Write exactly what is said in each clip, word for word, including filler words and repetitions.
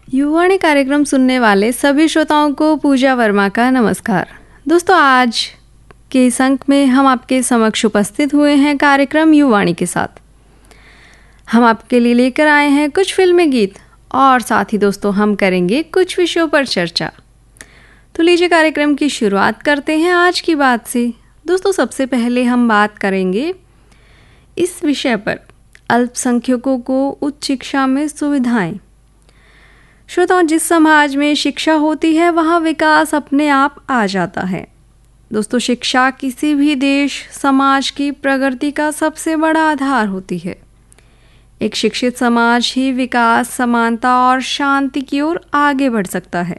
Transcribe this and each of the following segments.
युवाणी कार्यक्रम सुनने वाले सभी श्रोताओं को पूजा वर्मा का नमस्कार। दोस्तों, आज के इस अंक में हम आपके समक्ष उपस्थित हुए हैं कार्यक्रम युवाणी के साथ। हम आपके लिए लेकर आए हैं कुछ फिल्मी गीत और साथ ही दोस्तों हम करेंगे कुछ विषयों पर चर्चा। तो लीजिए कार्यक्रम की शुरुआत करते हैं आज की बात से। दोस्तों, सबसे पहले हम बात करेंगे इस विषय पर, अल्पसंख्यकों को उच्च शिक्षा में सुविधाएं। श्रोताओं, जिस समाज में शिक्षा होती है वहाँ विकास अपने आप आ जाता है। दोस्तों, शिक्षा किसी भी देश समाज की प्रगति का सबसे बड़ा आधार होती है। एक शिक्षित समाज ही विकास, समानता और शांति की ओर आगे बढ़ सकता है।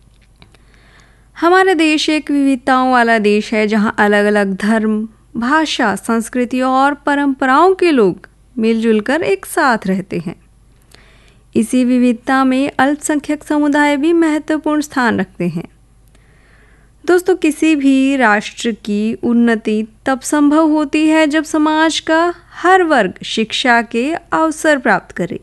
हमारा देश एक विविधताओं वाला देश है, जहाँ अलग अलग धर्म, भाषा, संस्कृति और परंपराओं के लोग मिलजुल कर एक साथ रहते हैं। इसी विविधता में अल्पसंख्यक समुदाय भी महत्वपूर्ण स्थान रखते हैं। दोस्तों, किसी भी राष्ट्र की उन्नति तब संभव होती है जब समाज का हर वर्ग शिक्षा के अवसर प्राप्त करे।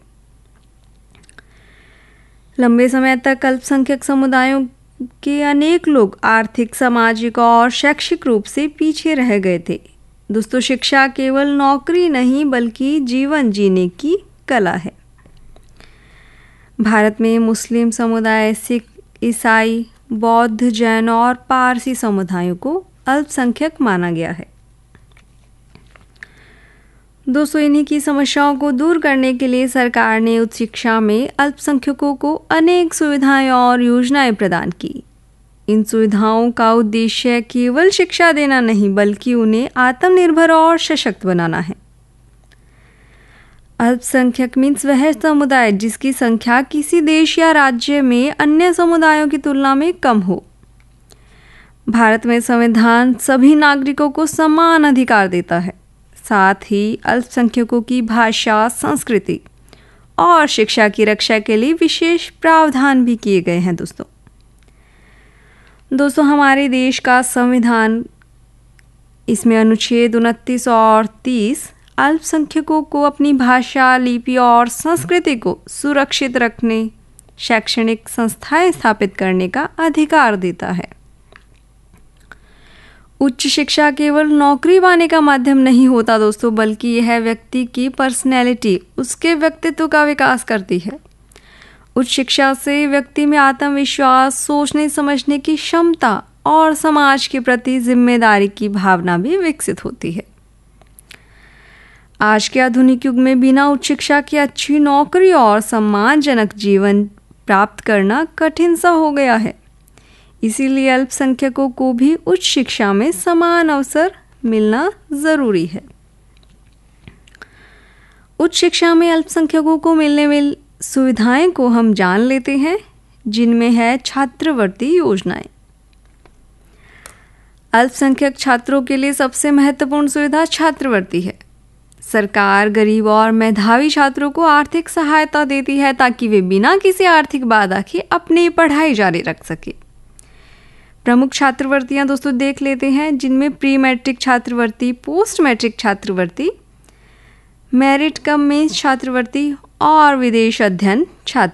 लंबे समय तक अल्पसंख्यक समुदायों के अनेक लोग आर्थिक, सामाजिक और शैक्षिक रूप से पीछे रह गए थे। दोस्तों, शिक्षा केवल नौकरी नहीं बल्कि जीवन जीने की कला है। भारत में मुस्लिम समुदाय, सिख, ईसाई, बौद्ध, जैन और पारसी समुदायों को अल्पसंख्यक माना गया है। दोस्तों, इन्हीं की समस्याओं को दूर करने के लिए सरकार ने उच्च शिक्षा में अल्पसंख्यकों को अनेक सुविधाएं और योजनाएं प्रदान की। इन सुविधाओं का उद्देश्य केवल शिक्षा देना नहीं बल्कि उन्हें आत्मनिर्भर और सशक्त बनाना है। अल्पसंख्यक मीन्स वह समुदाय जिसकी संख्या किसी देश या राज्य में अन्य समुदायों की तुलना में कम हो। भारत में संविधान सभी नागरिकों को समान अधिकार देता है। साथ ही अल्पसंख्यकों की भाषा, संस्कृति और शिक्षा की रक्षा के लिए विशेष प्रावधान भी किए गए हैं। दोस्तों दोस्तों हमारे देश का संविधान, इसमें अनुच्छेद उनतीस और तीस अल्पसंख्यकों को अपनी भाषा, लिपि और संस्कृति को सुरक्षित रखने, शैक्षणिक संस्थाएं स्थापित करने का अधिकार देता है। उच्च शिक्षा केवल नौकरी पाने का माध्यम नहीं होता दोस्तों, बल्कि यह व्यक्ति की पर्सनैलिटी, उसके व्यक्तित्व का विकास करती है। उच्च शिक्षा से व्यक्ति में आत्मविश्वास, सोचने समझने की क्षमता और समाज के प्रति जिम्मेदारी की भावना भी विकसित होती है। आज के आधुनिक युग में बिना उच्च शिक्षा की अच्छी नौकरी और सम्मानजनक जीवन प्राप्त करना कठिन सा हो गया है। इसीलिए अल्पसंख्यकों को भी उच्च शिक्षा में समान अवसर मिलना जरूरी है। उच्च शिक्षा में अल्पसंख्यकों को मिलने वाली सुविधाएं को हम जान लेते हैं, जिनमें है छात्रवृत्ति योजनाएं। अल्पसंख्यक छात्रों के लिए सबसे महत्वपूर्ण सुविधा छात्रवृत्ति है। सरकार गरीब और मेधावी छात्रों को आर्थिक सहायता देती है ताकि वे बिना किसी आर्थिक बाधा के अपनी पढ़ाई जारी रख सके। प्रमुख छात्रवृत्तियां दोस्तों देख लेते हैं, जिनमें प्री मैट्रिक छात्रवृत्ति, पोस्ट मैट्रिक छात्रवृत्ति, मेरिट कम मेंस छात्रवृत्ति और विदेश अध्ययन छात्र